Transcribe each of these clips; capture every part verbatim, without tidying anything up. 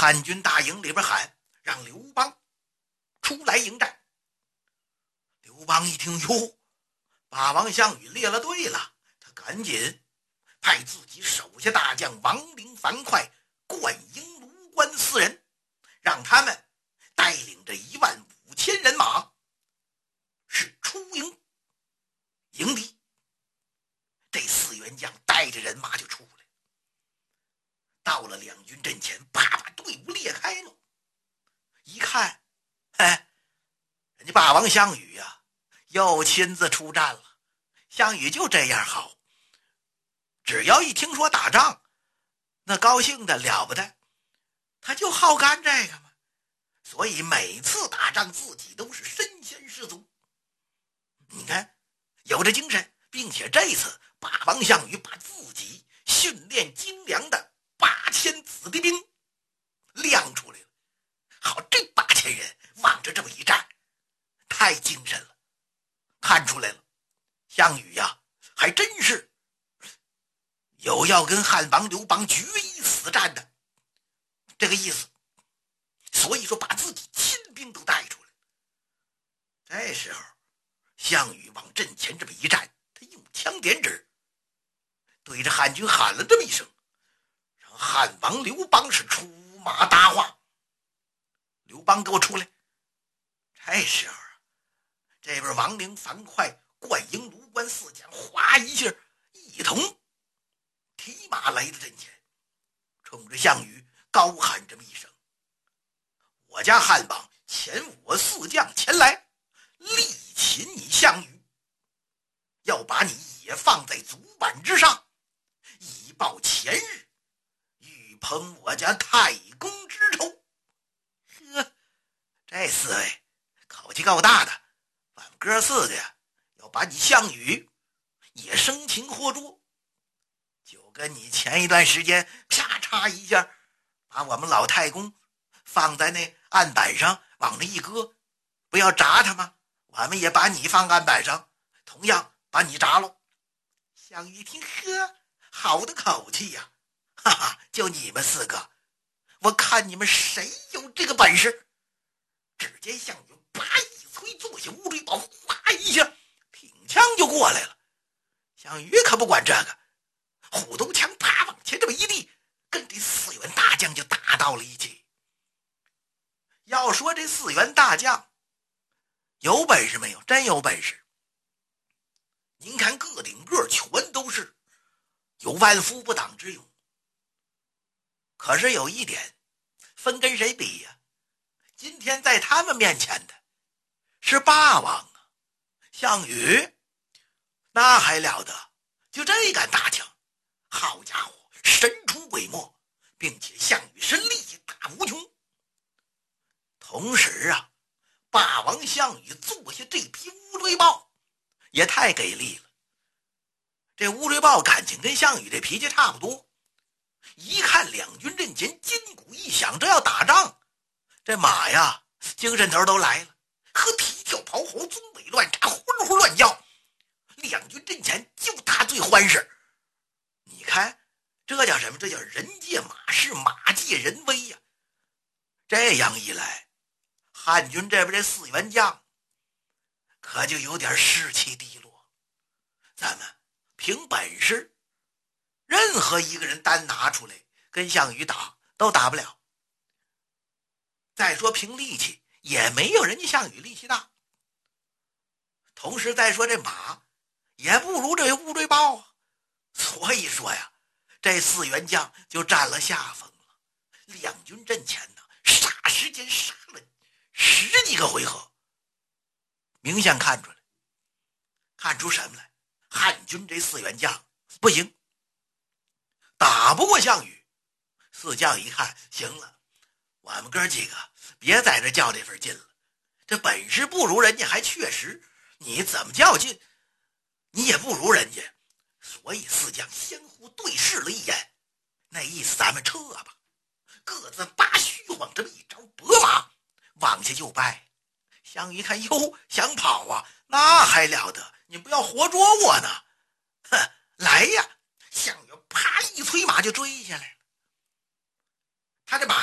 汉军大营里边喊，让刘邦出来迎战。刘邦一听，哟，霸王项羽列了队了，他赶紧派自己手下大将王陵、樊哙、灌婴、卢关四人，让他们带领着一万五千人马是出营迎敌。这四员将带着人马就出来，到了两军阵前，叭把队伍裂开了。一看，哎，人家霸王项羽呀、啊，又亲自出战了。项羽就这样好，只要一听说打仗，那高兴的了不得，他就好干这个嘛。所以每次打仗自己都是身先士卒。你看，有这精神，并且这次霸王项羽把自己训练精良的八千子弟兵亮出来了。好，这八千人望着这么一战，太精神了，看出来了，项羽呀、啊，还真是有要跟汉王刘邦决一死战的这个意思。所以说把自己亲兵都带出来。这时候项羽往阵前这么一站，他用枪点指，对着汉军喊了这么一声，让汉王刘邦是出马搭话。刘邦给我出来。这时候啊，这边王陵、樊哙、灌婴、卢关四将哗一下一同提马来到阵前，冲着项羽高喊这么一声：我家汉王遣我四将前来力擒你项羽，要把你也放在足板之上，以报前日欲烹我家太公之仇。呵，这四位口气够大的，俺们哥四个呀，要把你项羽也生擒活捉，就跟你前一段时间啪嚓一下把我们老太公放在那案板上往那一搁，不要铡他吗？我们也把你放案板上，同样把你铡了。项羽一听，呵，好的口气呀、啊！哈哈，就你们四个，我看你们谁有这个本事。只见项羽啪一催，坐下乌龟宝，哗一下挺枪就过来了。项羽可不管这个，虎头枪啪往前这么一立，跟这四员大将就打到了一起。要说这四员大将有本事没有？真有本事。您看个顶个全都是有万夫不挡之勇。可是有一点，分跟谁比呀、啊？今天在他们面前的是霸王啊，项羽那还了得，就这杆大枪，好家伙，神出鬼没，并且项羽是力大无穷。同时啊，霸王项羽做下这匹乌龟豹也太给力了。这乌龟豹感情跟项羽这脾气差不多，一看两军阵前筋骨一响，这要打仗，这马呀精神头都来了，和蹄跳跑吼，棕尾乱插，呼噜呼乱叫。两军阵前就他最欢实。你看这叫什么？这叫人借马势，马借人威呀、啊！这样一来，汉军这边这四员将可就有点士气低落。咱们凭本事，任何一个人单拿出来跟项羽打都打不了。再说凭力气，也没有人家项羽力气大。同时再说这马也不如这乌龟豹啊。所以说呀，这四员将就占了下风了。两军阵前呢，霎时间杀了十几个回合，明显看出来，看出什么来？汉军这四员将不行，打不过项羽。四将一看，行了，我们哥几个别在这较这份劲了，这本事不如人家，还确实你怎么较劲你也不如人家。所以四将相互对视了一眼，那意思咱们撤吧，各自拔虚晃这么一招拨马往下就拜。项羽看，哟，想跑啊，那还了得，你不要活捉我呢。哼，来呀！项羽啪一催马就追下来了。他这马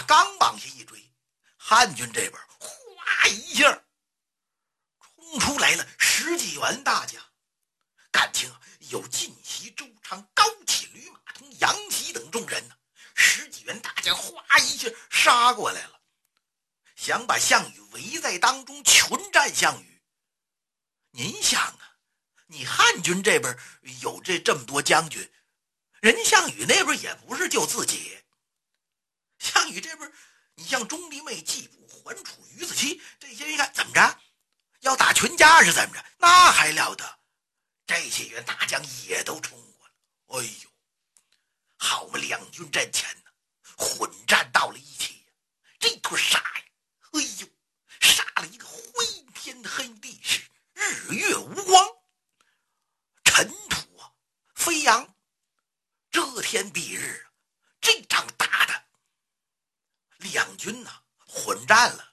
刚往下一追，汉军这边哗一下冲出来了十几员大将。感情啊，有晋袭、周昌、高启、吕马通、杨喜等众人呢、啊，十几员大将哗一下杀过来了，想把项羽围在当中，群战项羽。您想啊，你汉军这边有这这么多将军，人家项羽那边也不是就自己。项羽这边，你像钟离昧、季布、桓楚、于子期这些人，一看怎么着，要打群架是怎么着？那还了得！这些员大将也都冲过了。哎呦，好嘛，两军阵前呢，混战到了一起呀，这坨杀呀，哎呦，杀了一个灰天黑地是日月无光，尘土啊飞扬，遮天蔽日啊，这仗打的两军呐、啊、混战了，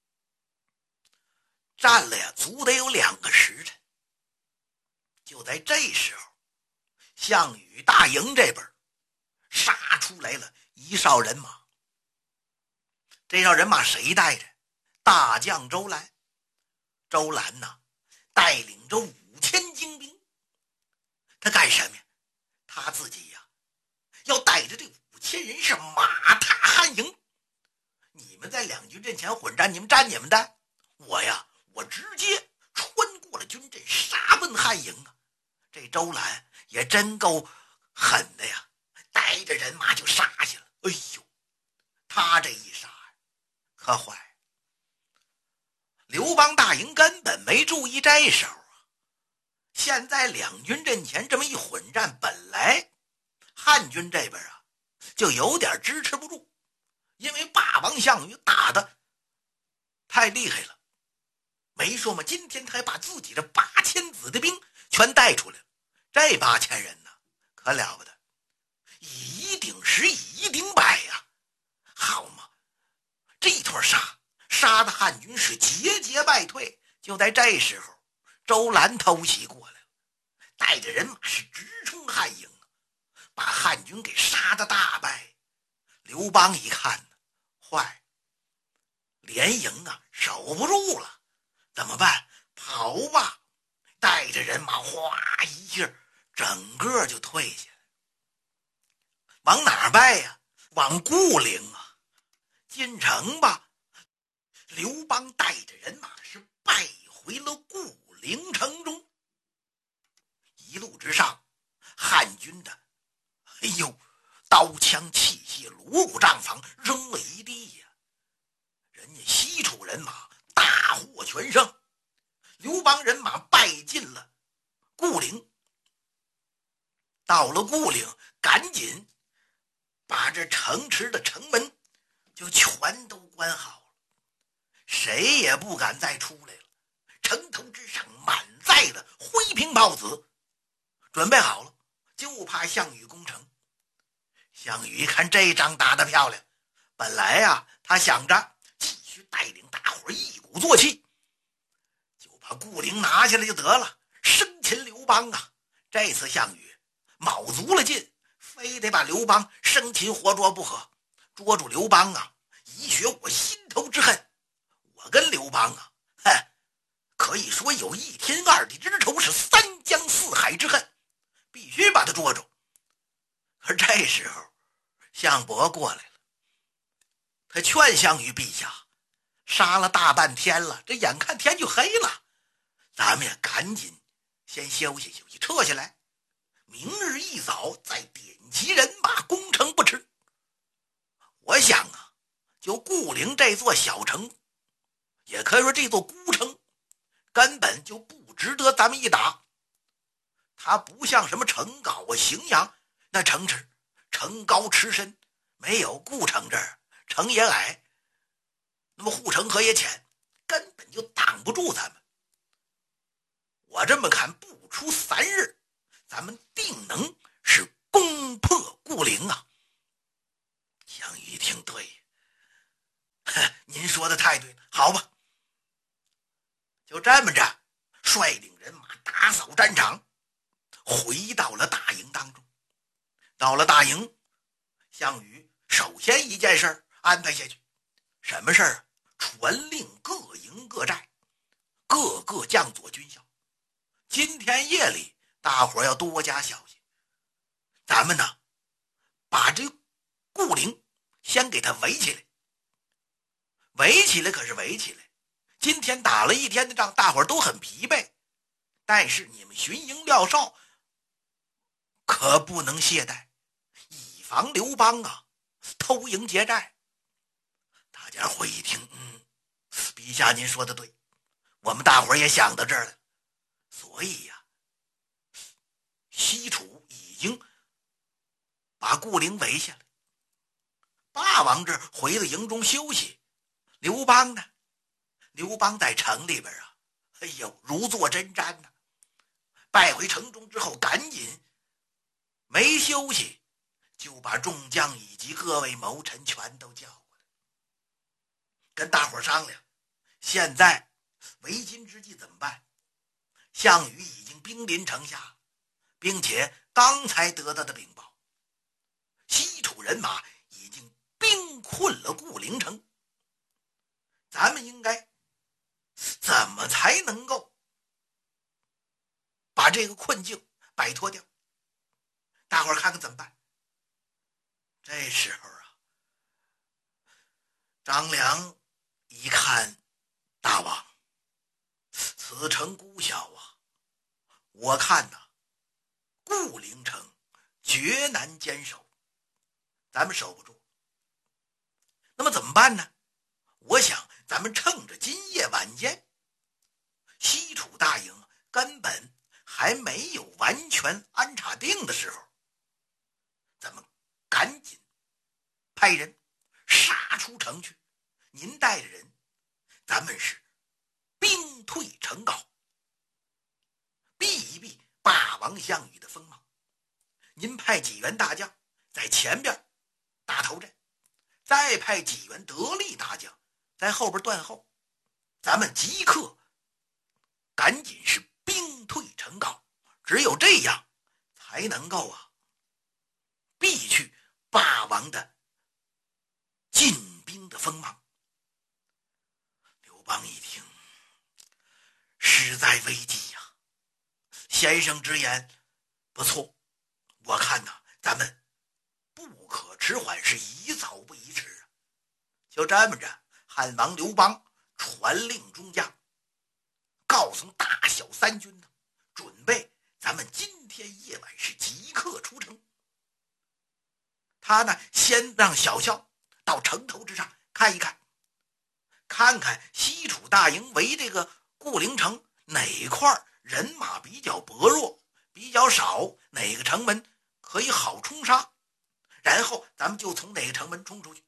战了呀，足得有两个时辰。就在这时候，项羽大营这边杀出来了一哨人马。这哨人马谁带着？大将周兰。周兰呐、啊，带领着五千精兵。他干什么呀？他自己呀、啊，要带着这五千人是马踏汉营。你们在两军阵前混战，你们战你们的，我呀，我直接穿过了军阵，杀奔汉营啊！这周兰也真够狠的呀，带着人马就杀去了。哎呦，他这一杀可坏，刘邦大营根本没注意这手啊！现在两军阵前这么一混战，本来汉军这边啊就有点支持不住，因为霸王项羽打的太厉害了。没说嘛，今天他还把自己这八千子弟兵全带出来了。这八千人呢，可了不得，以一顶十，以一顶百呀、啊！好嘛，这一坨杀，杀的汉军是节节败退。就在这时候，周兰偷袭过来了，带着人马是直冲汉营，把汉军给杀的大败。刘邦一看呢，坏，连营啊守不住了，怎么办？跑吧！带着人马哗一下整个就退下来。往哪儿败呀？往固陵啊！进城吧！刘邦带着人马是败回了固陵城中。一路之上，汉军的哎呦，刀枪器械、锣鼓帐房扔了一地呀、啊！人家西楚人马大获全胜，刘邦人马败进了固陵。到了固陵，赶紧把这城池的城门就全都关好了，谁也不敢再出来了。城头之上满载的灰瓶炮子，准备好了，就怕项羽攻城。项羽看这仗打得漂亮，本来呀、啊，他想着继续带领大伙一鼓作气，就把固陵拿下来就得了，生擒刘邦啊！这次项羽卯足了劲，非得把刘邦生擒活捉不可。捉住刘邦啊，以雪我心头之恨。我跟刘邦啊，哼，可以说有一天二地之仇，是三江四海之恨，必须把他捉住。可这时候项伯过来了，他劝项羽陛下，杀了大半天了，这眼看天就黑了，咱们也赶紧先休息休息，撤下来，明日一早再点齐人马攻城不迟。我想啊，就固陵这座小城，也可以说这座孤城，根本就不值得咱们一打。它不像什么城皋啊、荥阳那城池，城高池深，没有固城这儿城也矮，那么护城河也浅，根本就挡不住咱们。我这么看，不出三日，咱们定能是攻破固陵啊！项羽一听，对，您说的太对了，好吧，就这么着，率领人马打扫战场，回到了大营当中。到了大营，项羽首先一件事安排下去。什么事儿啊？传令各营各寨，各个将佐军校。今天夜里大伙要多加小心。咱们呢，把这顾陵先给他围起来。围起来可是围起来，今天打了一天的仗，大伙都很疲惫，但是你们巡营廖哨可不能懈怠，以防刘邦啊偷营劫寨。大家伙一听，嗯，陛下您说的对，我们大伙也想到这儿了。所以呀、啊，西楚已经把顾陵围下来。霸王这回到营中休息，刘邦呢？刘邦在城里边啊，哎呦，如坐针毡呢。败回城中之后，赶紧没休息，就把众将以及各位谋臣全都叫过来，跟大伙商量，现在为今之计怎么办？项羽已经兵临城下，并且刚才得到的禀报，西楚人马已经兵困了固陵城，咱们应该怎么才能够把这个困境摆脱掉？大伙儿看看怎么办？这时候啊，张良一看，大王，此城孤小啊，我看呐、啊，固陵城绝难坚守，咱们守不住。那么怎么办呢？我想咱们趁着今夜晚间，西楚大营根本还没有完全安插定的时候，咱们赶紧派人杀出城去。您带着人，咱们是兵退城皋，避一避霸王项羽的锋芒。您派几员大将在前边打头阵，再派几员得力大将在后边断后，咱们即刻赶紧是兵退城皋。只有这样才能够啊避去霸王的进兵的锋芒。刘邦一听，实在危急呀、啊！先生之言不错，我看呐、啊，咱们不可迟缓，是宜早不宜迟啊！就这么着，汉王刘邦传令中将，告诉大小三军呢，准备咱们今天夜晚是即刻出城。他呢，先让小校到城头之上看一看，看看西楚大营围这个固陵城哪块人马比较薄弱，比较少，哪个城门可以好冲杀，然后咱们就从哪个城门冲出去。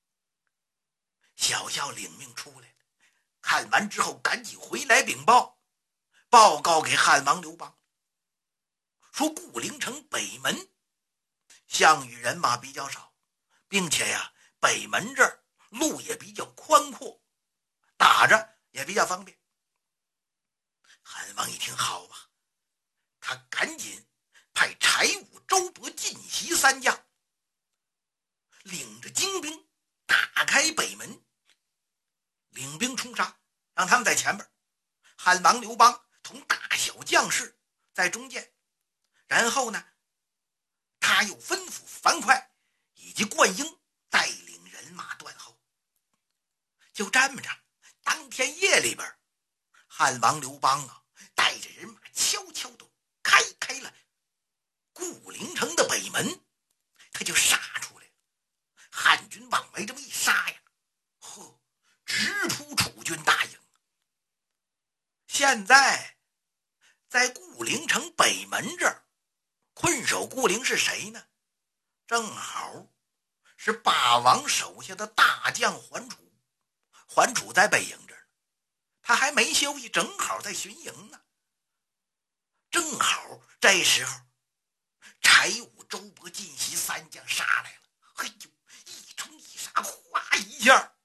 小校领命出来了，看完之后赶紧回来禀报，报告给汉王刘邦，说固陵城北门项羽人马比较少，并且呀，北门这儿路也比较宽阔，打着也比较方便。汉王一听，好吧，他赶紧派柴武、周勃、靳袭三将，领着精兵打开北门，领兵冲杀，让他们在前边，汉王刘邦同大小将士在中间，然后呢，他又吩咐樊哙以及灌婴带领人马断后。就这么着，当天夜里边，汉王刘邦啊，带着人马悄悄地开开了固陵城的北门，他就杀出来了。汉军往外这么一杀呀，呵，直扑楚军大营。现在在固陵城北门这儿困守固陵是谁呢？正好是霸王手下的大将桓楚。桓楚在北营这儿，他还没休息，正好在巡营呢。正好这时候，柴武、周勃、靳袭三将杀来了。嘿呦，一冲一杀，哗一下，